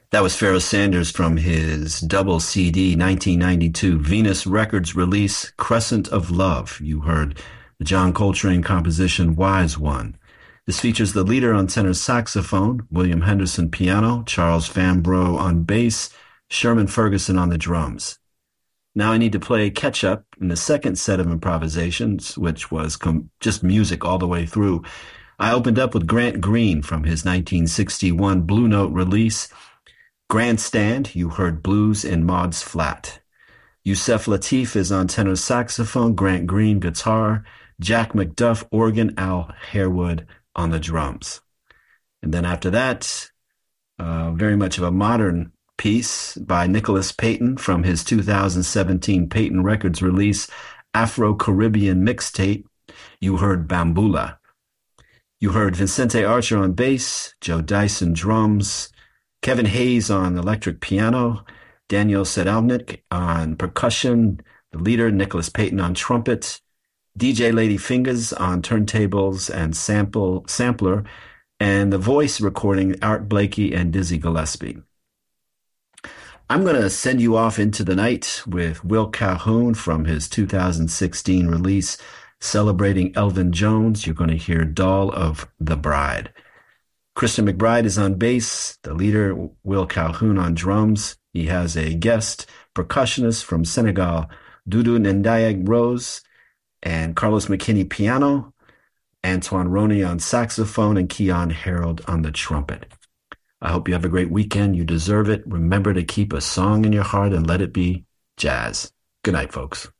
That was Pharoah Sanders from his double CD 1992 Venus Records release, Crescent of Love. You heard the John Coltrane composition Wise One. This features the leader on tenor saxophone, William Henderson piano, Charles Fambrough on bass, Sherman Ferguson on the drums. Now I need to play catch up in the second set of improvisations, which was just music all the way through. I opened up with Grant Green from his 1961 Blue Note release, Grandstand. You heard blues in Maud's Flat. Yusef Lateef is on tenor saxophone, Grant Green guitar, Jack McDuff organ, Al Harewood on the drums. And then after that, very much of a modern piece by Nicholas Payton from his 2017 Payton Records release, Afro-Caribbean Mixtape. You heard Bambula. You heard Vicente Archer on bass, Joe Dyson drums, Kevin Hayes on electric piano, Daniel Sedalnik on percussion, the leader Nicholas Payton on trumpet, DJ Lady Fingers on turntables and sampler, and the voice recording Art Blakey and Dizzy Gillespie. I'm going to send you off into the night with Will Calhoun from his 2016 release, celebrating Elvin Jones. You're going to hear Doll of the Bride. Christian McBride is on bass, the leader, Will Calhoun on drums. He has a guest percussionist from Senegal, Doudou Ndiaye Rose, and Carlos McKinney piano, Antoine Roney on saxophone, and Keon Harold on the trumpet. I hope you have a great weekend. You deserve it. Remember to keep a song in your heart and let it be jazz. Good night, folks.